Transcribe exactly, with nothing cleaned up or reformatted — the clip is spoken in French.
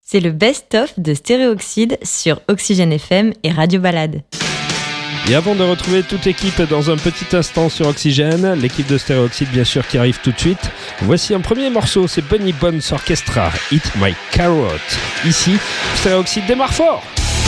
C'est le best-of de Stéréoxyde sur Oxygène F M et Radio Balade. Et avant de retrouver toute l'équipe dans un petit instant sur Oxygène, l'équipe de Stéréoxyde bien sûr qui arrive tout de suite, voici un premier morceau, c'est Bunny Bones Orchestra, Eat My Carrot. Ici, Stéréoxyde démarre fort.